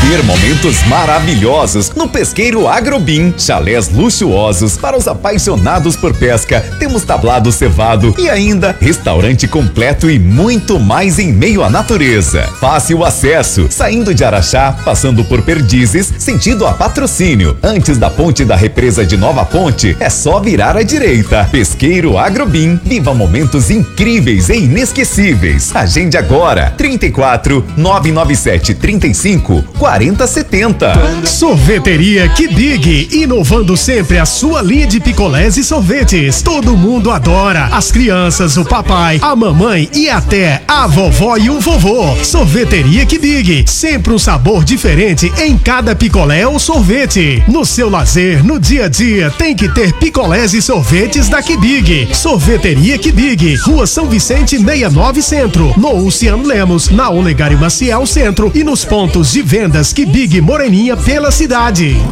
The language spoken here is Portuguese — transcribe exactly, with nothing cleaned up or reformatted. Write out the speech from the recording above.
viver momentos maravilhosos no Pesqueiro Agrobim. Chalés luxuosos para os apaixonados por pesca. Temos tablado cevado e ainda restaurante completo e muito mais em meio à natureza. Fácil acesso, saindo de Araxá, passando por Perdizes, sentido a Patrocínio. Antes da ponte da represa de Nova Ponte, é só virar à direita. Pesqueiro Agrobim. Viva momentos incríveis e inesquecíveis. Agende agora. trinta e quatro, nove nove sete, trinta e cinco, quarenta setenta. Sorveteria Que Big, inovando sempre a sua linha de picolés e sorvetes. Todo mundo adora. As crianças, o papai, a mamãe e até a vovó e o vovô. Sorveteria Que Big, sempre um sabor diferente em cada picolé ou sorvete. No seu lazer, no dia a dia, tem que ter picolés e sorvetes da Que Big. Sorveteria Que Big, Rua São Vicente sessenta e nove Centro, no Luciano Lemos, na Olegário Maciel Centro e nos pontos de vendas Que Big Moreninha pela cidade.